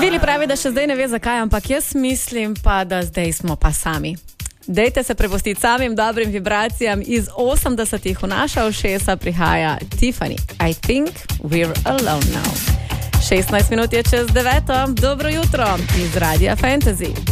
Beli pravi, da še zdaj ne ve zakaj, ampak jaz mislim pa, da zdaj smo pa sami. Dejte se prepustiti samim dobrim vibracijam iz 80-ih. V naša ušesa prihaja Tiffany. I think we're alone now. 16 minut je čez 9. Dobro jutro iz Radia Fantasy.